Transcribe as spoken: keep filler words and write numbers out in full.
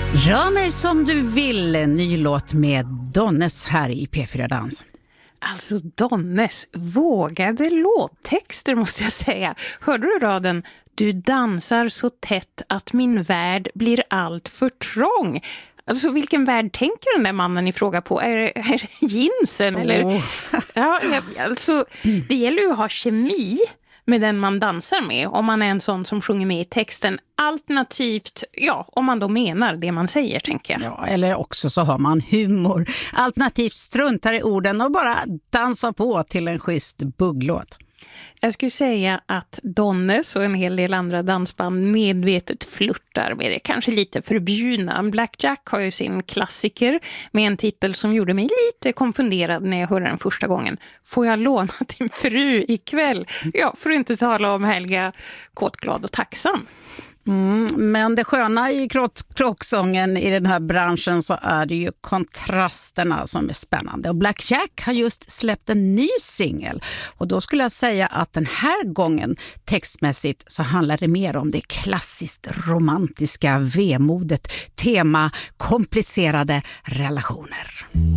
Rör mig som du vill, en ny låt med Donnes här i P fyra Dans. Alltså Donnes vågade låttexter måste jag säga. Hörde du raden? Du dansar så tätt att min värld blir allt för trång. Alltså vilken värld tänker den där mannen i fråga på? Är det, är det jeansen? Oh. Eller? Ja, alltså, det gäller ju att ha kemi med den man dansar med, om man är en sån som sjunger med i texten. Alternativt, ja, om man då menar det man säger, tänker jag. Ja, eller också så har man humor. Alternativt struntar i orden och bara dansar på till en schysst bugglåt. Jag skulle säga att Donnes och en hel del andra dansband medvetet flirtar med det. Kanske lite förbjudna. Black Jack har ju sin klassiker med en titel som gjorde mig lite konfunderad när jag hörde den första gången. Får jag låna din fru ikväll? Ja, för att inte tala om Helga, kåtglad och tacksam. Mm, men det sköna i krocksången i den här branschen så är det ju kontrasterna som är spännande. Och Black Jack har just släppt en ny singel. Och då skulle jag säga att den här gången textmässigt så handlar det mer om det klassiskt romantiska vemodet, tema komplicerade relationer.